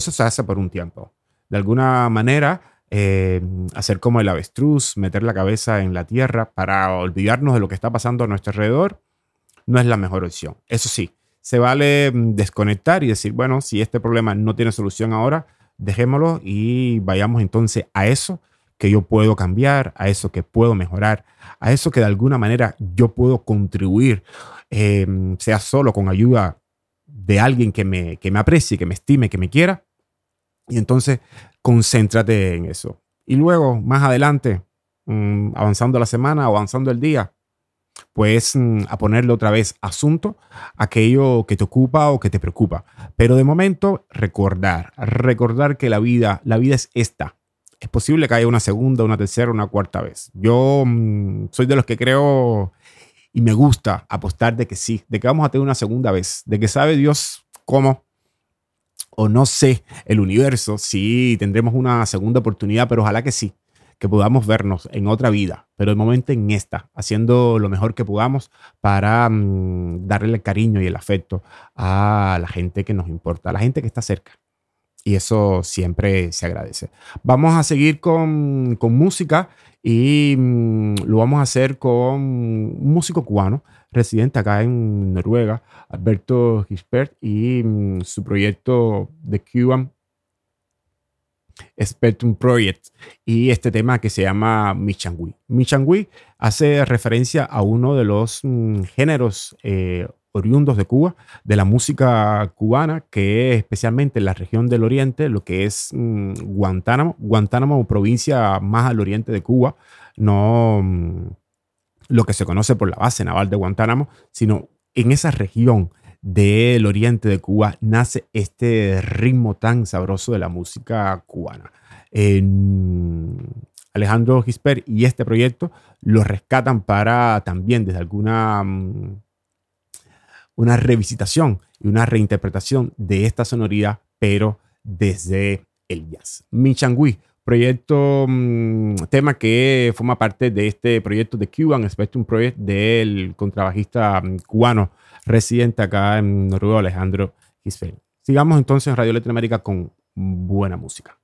eso se hace por un tiempo. De alguna manera, hacer como el avestruz, meter la cabeza en la tierra para olvidarnos de lo que está pasando a nuestro alrededor, no es la mejor opción. Eso sí, se vale desconectar y decir, bueno, si este problema no tiene solución ahora, dejémoslo y vayamos entonces a eso que yo puedo cambiar, a eso que puedo mejorar, a eso que de alguna manera yo puedo contribuir, sea solo con ayuda de alguien que me aprecie, que me estime, que me quiera. Y entonces concéntrate en eso. Y luego, más adelante, avanzando la semana, avanzando el día, pues a ponerle otra vez asunto a aquello que te ocupa o que te preocupa. Pero de momento, recordar que la vida es esta. Es posible que haya una segunda, una tercera, una cuarta vez. Yo soy de los que creo y me gusta apostar de que sí, de que vamos a tener una segunda vez, de que sabe Dios cómo o no sé, el universo, sí, tendremos una segunda oportunidad, pero ojalá que sí, que podamos vernos en otra vida, pero de momento en esta, haciendo lo mejor que podamos para darle el cariño y el afecto a la gente que nos importa, a la gente que está cerca. Y eso siempre se agradece. Vamos a seguir con música y lo vamos a hacer con un músico cubano residente acá en Noruega, Alberto Gispert, y su proyecto The Cuban Spectrum Project y este tema que se llama Michangui. Michangui hace referencia a uno de los géneros oriundos de Cuba, de la música cubana, que es especialmente en la región del oriente, lo que es Guantánamo, provincia más al oriente de Cuba, no lo que se conoce por la base naval de Guantánamo, sino en esa región del oriente de Cuba nace este ritmo tan sabroso de la música cubana. Alejandro Gispert y este proyecto lo rescatan para también desde alguna una revisitación y una reinterpretación de esta sonoridad, pero desde el jazz. Michangui, proyecto, tema que forma parte de este proyecto de Cuban Spectrum Project del contrabajista cubano residente acá en Noruega, Alejandro Gispert. Sigamos entonces en Radio Latinoamérica con buena música.